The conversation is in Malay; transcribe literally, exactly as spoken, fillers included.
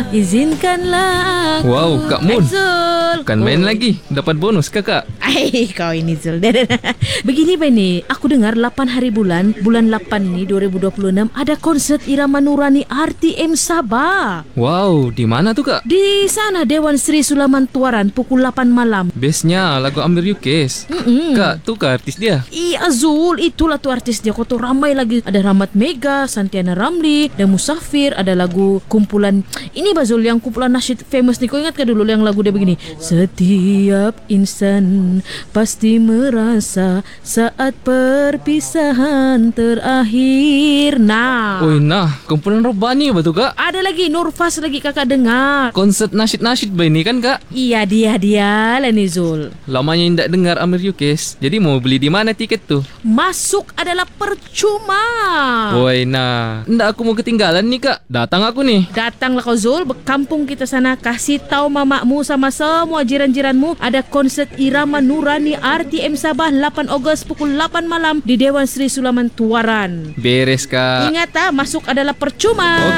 Izinkanlah aku. Wow, Kak Mun. Zul. Bukan main lagi. Dapat bonus kakak. Ay, kau ini Zul. Begini Bani, aku dengar lapan hari bulan, bulan lapan ni dua ribu dua puluh enam ada konsert irama Nurani R T M Sabah. Wow, di mana tuh kak? Di sana Dewan Sri Sulaman Tuaran pukul lapan malam. Bestnya lagu Amir Yukes. Mm-mm. Kak, tuh kak artis dia. Iya Zul, itulah tuh artis dia. Kau tuh ramai lagi. Ada Rahmat Mega, Santiana Ramli, dan Musafir. Ada lagu kumpulan ini Bazul, yang kumpulan nasyid famous nih. Kau ingat ke dulu yang lagu dia begini? Setiap insan pasti merasa saat perpisahan terakhir. Nah, Oi, nah, kumpulan Robani apa tuh kak? ada lagi Nurfas lagi kakak dengar. Konsert nasyid-nasyid ba ini kan kak? Iya dia dia lah nih Zul. Lamanya indak dengar Amir Yukes. Jadi mau beli di mana tiket tuh? Masuk adalah percuma. Woi, nah, ndak aku mau ketinggalan nih kak. Datang aku nih. Datanglah kau Zul, berkampung kita sana. Kasih tahu mamamu sama semua jiran-jiranmu ada konsert irama Nurani R T M Sabah lapan Ogos pukul lapan malam di Dewan Sri Sulaman Tuaran. Beres kak. Ingat ah, masuk adalah percuma.